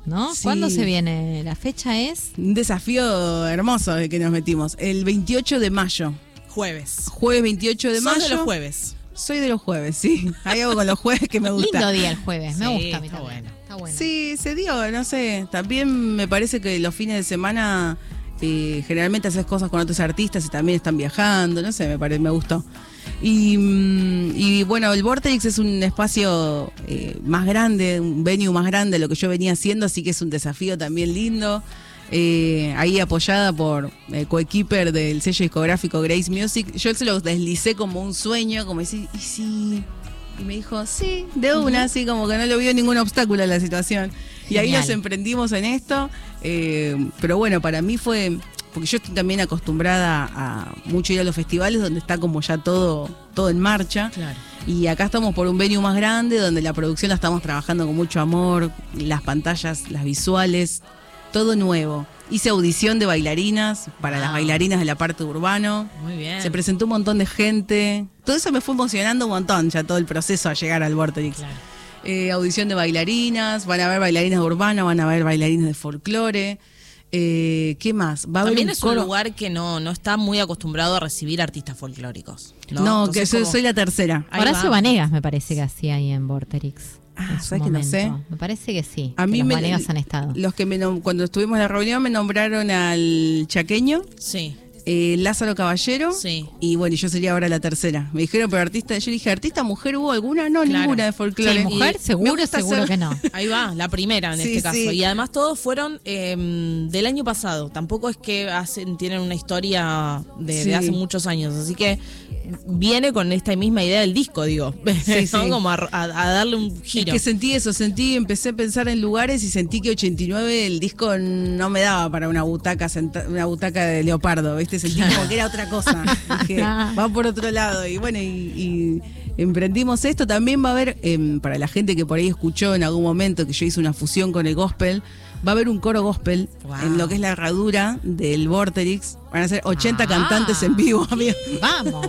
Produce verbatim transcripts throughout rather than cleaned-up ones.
¿no? Sí. ¿Cuándo se viene? La fecha es... Un desafío hermoso de que nos metimos. El veintiocho de mayo. Jueves. Jueves veintiocho de Sos mayo. de los jueves. Soy de los jueves, sí. Hay algo con los jueves que me gusta. Lindo día el jueves, me Sí, gusta a mí está también. bueno. Está bueno. Sí, se dio, no sé. También me parece que los fines de semana eh, generalmente haces cosas con otros artistas y también están viajando, no sé, me parece, me gustó. Y, mm, y bueno, el Vorterix es un espacio eh, más grande, un venue más grande de lo que yo venía haciendo, así que es un desafío también lindo. Eh, ahí apoyada por el coequiper del sello discográfico Grace Music. Yo se lo deslicé como un sueño, como decir, ¿y sí? Y me dijo, sí, de una, así como que no le vio ningún obstáculo a la situación. Y ahí Genial. nos emprendimos en esto. Eh, pero bueno, para mí fue, porque yo estoy también acostumbrada a mucho ir a los festivales donde está como ya todo, todo en marcha. Claro. Y acá estamos por un venue más grande donde la producción la estamos trabajando con mucho amor, las pantallas, las visuales, todo nuevo. Hice audición de bailarinas para Wow. las bailarinas de la parte urbano. Muy bien. Se presentó un montón de gente. Todo eso me fue emocionando un montón, ya todo el proceso a llegar al Vorterix. Claro. Eh, audición de bailarinas, van a haber bailarinas de urbana, van a haber bailarinas de folclore. Eh, ¿Qué más? Va a haber También un es un coro- lugar que no, no está muy acostumbrado a recibir artistas folclóricos. No, No, Entonces, que soy, como- soy la tercera. Ahí Horacio va. Vanegas me parece que hacía ahí en Vorterix. Ah, en su ¿sabes que no momento. sé? Me parece que sí. A que mí los me, Vanegas han estado. los que me nom- cuando estuvimos en la reunión me nombraron al chaqueño, Sí. eh, Lázaro Caballero, Sí. y bueno, y yo sería ahora la tercera. Me dijeron, pero artista, yo dije, ¿artista mujer hubo alguna? No, Claro. ninguna de Sí, folclore. mujer, Y me seguro, gusta seguro hacer- que no. Ahí va, la primera en Sí, este caso. sí. Y además todos fueron eh, del año pasado. Tampoco es que hacen, tienen una historia de, de Sí. hace muchos años. Así que viene con esta misma idea del disco, digo. Sí, ¿No? sí. Como a, a- a darle un Es giro. que sentí eso, sentí, empecé a pensar en lugares y sentí que ochenta y nueve el disco no me daba para una butaca senta- una butaca de leopardo, ¿viste? Sentí como que era otra cosa. Dije, va por otro lado. Y bueno, y, y emprendimos esto. También va a haber, em, para la gente que por ahí escuchó en algún momento que yo hice una fusión con el gospel, va a haber un coro gospel Wow. en lo que es la herradura del Vorterix. Van a ser ochenta Ah. cantantes en vivo, amigo. Vamos.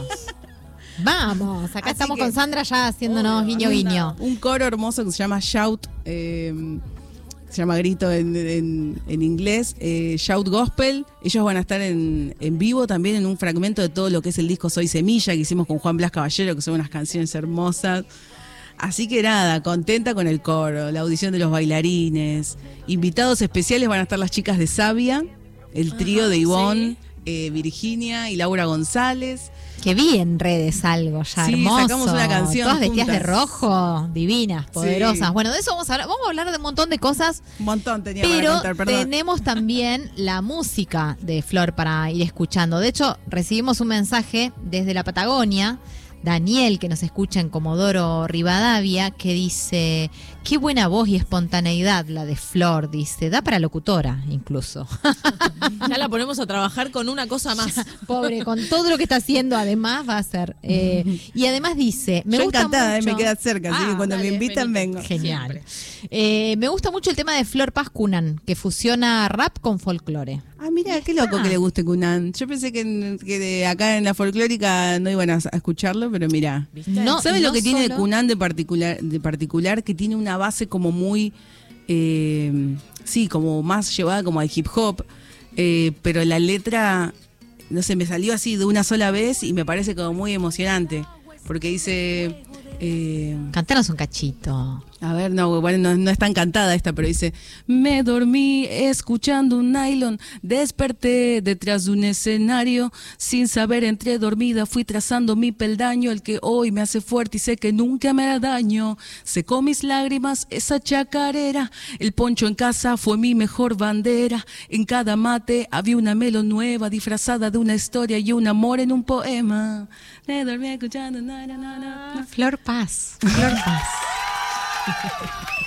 Vamos. Acá Así estamos que- con Sandra ya haciéndonos guiño guiño. Un coro hermoso que se llama Shout, eh, se llama grito en, en- en inglés, eh, Shout Gospel. Ellos van a estar en, en vivo también en un fragmento de todo lo que es el disco Soy Semilla, que hicimos con Juan Blas Caballero, que son unas canciones hermosas. Así que nada, contenta con el coro, la audición de los bailarines. Invitados especiales van a estar las chicas de Sabia, el trío Ajá, de Ivonne, sí. eh, Virginia y Laura González. Que vi en redes algo ya Sí, hermoso. sacamos una canción Todas vestidas de juntas. rojo, divinas, poderosas. Sí. Bueno, de eso vamos a hablar. Vamos a hablar de un montón de cosas, Un montón tenía para pero contar, perdón. tenemos también la música de Flor para ir escuchando. De hecho, recibimos un mensaje desde la Patagonia, Daniel, que nos escucha en Comodoro Rivadavia, que dice, qué buena voz y espontaneidad la de Flor, dice, da para locutora incluso. Ya la ponemos a trabajar con una cosa más. Pobre, con todo lo que está haciendo, además va a ser. Eh, y además dice, me Yo gusta encantada, eh, mucho- me queda cerca, así Ah, que cuando dale, me invitan venite. vengo. Genial. Eh, me gusta mucho el tema de Flor Paz Cunan, que fusiona rap con folclore. Ah, mira, qué loco que le guste Cunan. Yo pensé que, que de acá en la folclórica no iban a, a escucharlo, pero mira. ¿Viste? No, ¿Sabes no lo que tiene solo- Cunan de particular, de particular? Que tiene una base como muy, eh, sí, como más llevada como al hip hop, eh, pero la letra, no sé, me salió así de una sola vez y me parece como muy emocionante, porque dice... Eh, Cantanos un cachito. A ver, no, bueno, no, no es tan cantada esta, pero dice, me dormí escuchando un nylon, desperté detrás de un escenario, sin saber entre dormida fui trazando mi peldaño, el que hoy me hace fuerte y sé que nunca me hará daño, secó mis lágrimas esa chacarera, el poncho en casa fue mi mejor bandera, en cada mate había una melo nueva, disfrazada de una historia y un amor en un poema, me dormí escuchando, na, na, na, na. Flor Paz. Flor Paz.